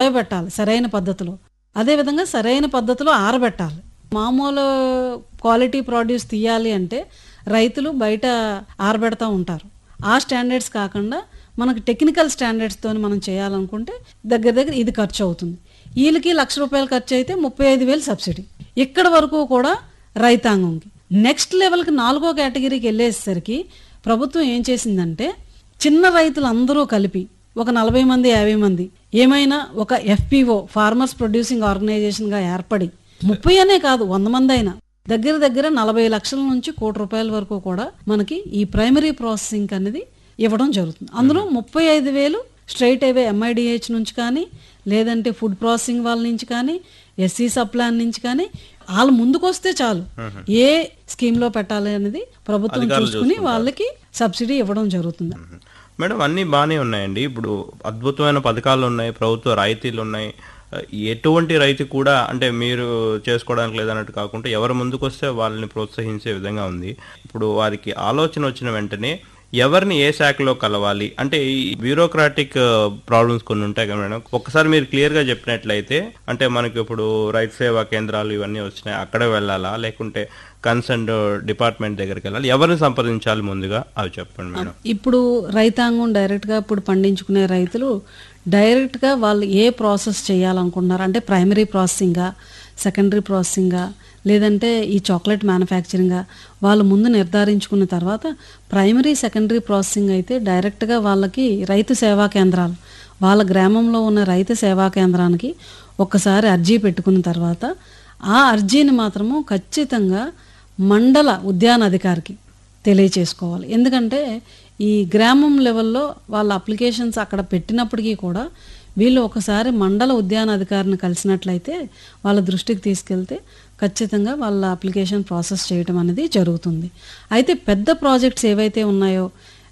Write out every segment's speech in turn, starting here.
తొలగబెట్టాలి సరైన పద్ధతిలో. అదేవిధంగా సరైన పద్ధతిలో ఆరబెట్టాలి. మామూలు క్వాలిటీ ప్రొడ్యూస్ తీయాలి అంటే రైతులు బయట ఆరబెడతా ఉంటారు. ఆ స్టాండర్డ్స్ కాకుండా మనకు టెక్నికల్ స్టాండర్డ్స్తో మనం చేయాలనుకుంటే దగ్గర దగ్గర ఇది ఖర్చు అవుతుంది. వీళ్ళకి ₹1,00,000 ఖర్చు అయితే 35,000 సబ్సిడీ. ఇక్కడ వరకు కూడా రైతాంగంకి. నెక్స్ట్ లెవెల్కి 4వ కేటగిరీకి వెళ్ళేసరికి ప్రభుత్వం ఏం చేసిందంటే చిన్న రైతులు అందరూ కలిపి ఒక 40 మంది 50 మంది ఏమైనా ఒక FPO ఫార్మర్స్ ప్రొడ్యూసింగ్ ఆర్గనైజేషన్గా ఏర్పడి 30 అనే కాదు 100 మంది అయినా దగ్గర దగ్గర 40 లక్షల నుంచి ₹1,00,00,000 వరకు కూడా మనకి ఈ ప్రైమరీ ప్రాసెసింగ్ అనేది ఇవ్వడం జరుగుతుంది. అందులో 35,000 స్ట్రైట్ అవే MIDH నుంచి కానీ లేదంటే ఫుడ్ ప్రాసెసింగ్ వాళ్ళ నుంచి కానీ SC సప్లాన్ నుంచి కానీ వాళ్ళు ముందుకు వస్తే చాలు ఏ స్కీమ్లో పెట్టాలి అనేది ప్రభుత్వం చూసుకుని వాళ్ళకి సబ్సిడీ ఇవ్వడం జరుగుతుంది. మేడం అన్నీ బాగానే ఉన్నాయండి. ఇప్పుడు అద్భుతమైన పథకాలు ఉన్నాయి, ప్రభుత్వ రాయితీలు ఉన్నాయి. ఎటువంటి రైతు కూడా అంటే మీరు చేసుకోవడానికి లేదన్నట్టు కాకుండా ఎవరు ముందుకు వస్తే వాళ్ళని ప్రోత్సహించే విధంగా ఉంది. ఇప్పుడు వారికి ఆలోచన వచ్చిన వెంటనే ఎవరిని ఏ శాఖలో కలవాలి అంటే ఈ బ్యూరోక్రాటిక్ ప్రాబ్లమ్స్ కొన్ని ఉంటాయి కదా మేడం. ఒక్కసారి మీరు క్లియర్గా చెప్పినట్లయితే అంటే మనకి ఇప్పుడు రైతు సేవా కేంద్రాలు ఇవన్నీ వచ్చినాయి, అక్కడే వెళ్ళాలా లేకుంటే కన్సర్న్ డిపార్ట్మెంట్ దగ్గరికి వెళ్ళాలి, ఎవరిని సంప్రదించాలి ముందుగా అవి చెప్పండి మేడం. ఇప్పుడు రైతాంగం డైరెక్ట్గా ఇప్పుడు పండించుకునే రైతులు డైరెక్ట్గా వాళ్ళు ఏ ప్రాసెస్ చేయాలనుకుంటున్నారు అంటే ప్రైమరీ ప్రాసెసింగా, సెకండరీ ప్రాసెసింగా, లేదంటే ఈ చాక్లెట్ మ్యానుఫ్యాక్చరింగా వాళ్ళు ముందు నిర్ధారించుకున్న తర్వాత ప్రైమరీ సెకండరీ ప్రాసెసింగ్ అయితే డైరెక్ట్గా వాళ్ళకి రైతు సేవా కేంద్రాలు వాళ్ళ గ్రామంలో ఉన్న రైతు సేవా కేంద్రానికి ఒక్కసారి అర్జీ పెట్టుకున్న తర్వాత ఆ అర్జీని మాత్రము ఖచ్చితంగా మండల ఉద్యాన అధికారికి తెలియచేసుకోవాలి. ఎందుకంటే ఈ గ్రామం లెవెల్లో వాళ్ళ అప్లికేషన్స్ అక్కడ పెట్టినప్పటికీ కూడా వీళ్ళు ఒకసారి మండల ఉద్యాన అధికారిని కలిసినట్లయితే వాళ్ళ దృష్టికి తీసుకెళ్తే ఖచ్చితంగా వాళ్ళ అప్లికేషన్ ప్రాసెస్ చేయడం అనేది జరుగుతుంది. అయితే పెద్ద ప్రాజెక్ట్స్ ఏవైతే ఉన్నాయో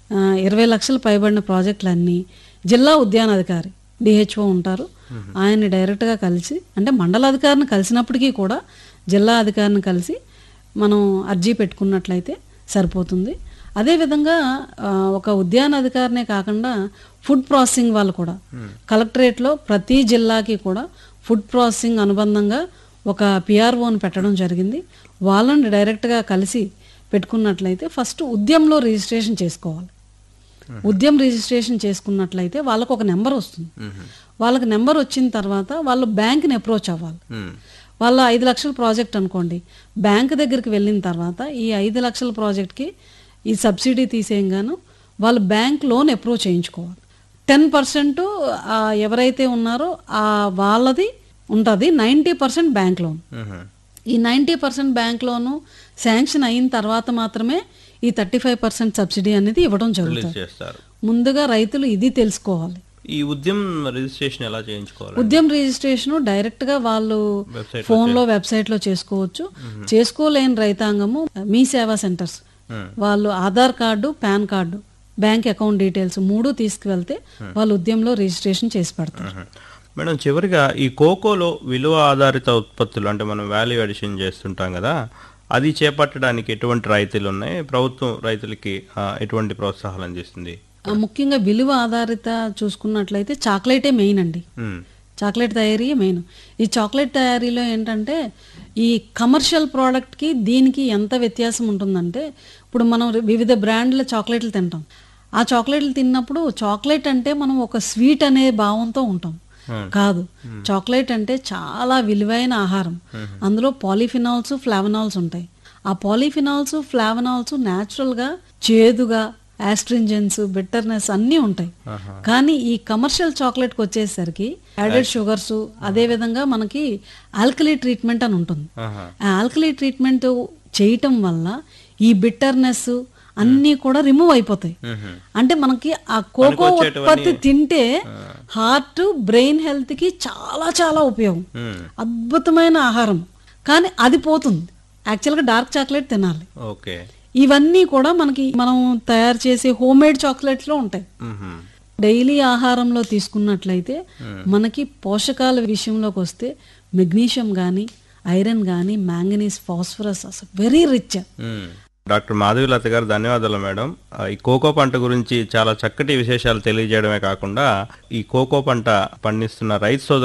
20 లక్షలు పైబడిన ప్రాజెక్టులన్నీ జిల్లా ఉద్యాన అధికారి DHO ఉంటారు, ఆయన్ని డైరెక్ట్గా కలిసి అంటే మండల అధికారిని కలిసినప్పటికీ కూడా జిల్లా అధికారిని కలిసి మనం అర్జీ పెట్టుకున్నట్లయితే సరిపోతుంది. అదేవిధంగా ఒక ఉద్యాన అధికారినే కాకుండా ఫుడ్ ప్రాసెసింగ్ వాళ్ళు కూడా కలెక్టరేట్లో ప్రతి జిల్లాకి కూడా ఫుడ్ ప్రాసెసింగ్ అనుబంధంగా ఒక PROని పెట్టడం జరిగింది. వాళ్ళని డైరెక్ట్గా కలిసి పెట్టుకున్నట్లయితే ఫస్ట్ ఉద్యమంలో రిజిస్ట్రేషన్ చేసుకోవాలి. ఉద్యమం రిజిస్ట్రేషన్ చేసుకున్నట్లయితే వాళ్ళకు ఒక నెంబర్ వస్తుంది. వాళ్ళకి నెంబర్ వచ్చిన తర్వాత వాళ్ళు బ్యాంక్ని అప్రోచ్ అవ్వాలి. వాళ్ళ 5 లక్షల ప్రాజెక్ట్ అనుకోండి, బ్యాంక్ దగ్గరికి వెళ్ళిన తర్వాత ఈ 5 లక్షల ప్రాజెక్ట్కి ఈ సబ్సిడీ తీసేయంగాను వాళ్ళు బ్యాంక్ లోన్ అప్రూవ్ చేయించుకోవాలి. 10% ఎవరైతే ఉన్నారో వాళ్ళది ఉంటుంది, 90% బ్యాంక్ లోన్. ఈ 90% బ్యాంక్ లోను శాంక్షన్ అయిన తర్వాత మాత్రమే ఈ 35% సబ్సిడీ అనేది ఇవ్వడం జరుగుతుంది. ముందుగా రైతులు ఇది తెలుసుకోవాలి. ఈ ఉద్యమం రిజిస్ట్రేషన్ ఎలా చేయించుకోవాలి? ఉద్యమం రిజిస్ట్రేషన్ డైరెక్ట్గా వాళ్ళు ఫోన్లో వెబ్సైట్లో చేసుకోవచ్చు. చేసుకోలేని రైతాంగము మీ సేవా సెంటర్స్ వాళ్ళు Aadhaar card, pan card, bank account details 3 తీసుకువెళ్తే వాళ్ళు ఉద్యమంలో రిజిస్ట్రేషన్ చేసి పెడతారు. మేడం చివరిగా ఈ కోకోలో విలువ ఆధారిత ఉత్పత్తులు అంటే మనం వాల్యూ అడిషన్ చేస్తుంటాం కదా, అది చేపట్టడానికి ఎటువంటి రాయితీలు ఉన్నాయి? ప్రభుత్వం రైతులకి ఎటువంటి ప్రోత్సాహాలు అందిస్తుంది? ముఖ్యంగా విలువ ఆధారిత చూసుకున్నట్లయితే చాక్లెటే మెయిన్ అండి. చాక్లెట్ తయారీ మెయిన్. ఈ చాక్లెట్ తయారీలో ఏంటంటే ఈ కమర్షియల్ ప్రోడక్ట్కి దీనికి ఎంత వ్యత్యాసం ఉంటుందంటే ఇప్పుడు మనం వివిధ బ్రాండ్ల చాక్లెట్లు తింటాం. ఆ చాక్లెట్లు తిన్నప్పుడు చాక్లెట్ అంటే మనం ఒక స్వీట్ అనే భావంతో ఉంటాం. కాదు, చాక్లెట్ అంటే చాలా విలువైన ఆహారం. అందులో పాలిఫినాల్స్, ఫ్లావనాల్స్ ఉంటాయి. ఆ పాలిఫినాల్స్, ఫ్లావనాల్స్ న్యాచురల్గా చేదుగా, ఆస్ట్రింజెన్స్, బిట్టర్నెస్ అన్నీ ఉంటాయి. కానీ ఈ కమర్షియల్ చాక్లెట్కి వచ్చేసరికి యాడెడ్ షుగర్స్, అదేవిధంగా మనకి ఆల్కలీ ట్రీట్మెంట్ అని ఉంటుంది. ఆ ఆల్కలీ ట్రీట్మెంట్ చేయటం వల్ల ఈ బిట్టర్నెస్ అన్నీ కూడా రిమూవ్ అయిపోతాయి. అంటే మనకి ఆ కోకో ఉత్పత్తి తింటే హార్ట్, బ్రెయిన్ హెల్త్ కి చాలా చాలా ఉపయోగం. అద్భుతమైన ఆహారం. కానీ అది పోతుంది. యాక్చువల్గా డార్క్ చాక్లెట్ తినాలి. ఇవన్నీ కూడా మనకి మనం తయారు చేసే హోమ్ మేడ్ చాక్లెట్స్ లో ఉంటాయి. డైలీ ఆహారంలో తీసుకున్నట్లయితే మనకి పోషకాల విషయంలోకి వస్తే మెగ్నీషియం కానీ, ఐరన్ కానీ, మ్యాంగనీస్, ఫాస్ఫరస్ అసలు వెరీ రిచ్. డాక్టర్ మాధవీలత గారు ధన్యవాదాలు మేడం. ఈ కోకో పంట గురించి చాలా చక్కటి విశేషాలు తెలియజేయడమే కాకుండా ఈ కోకో పంట పండిస్తున్న రైతు సోదరు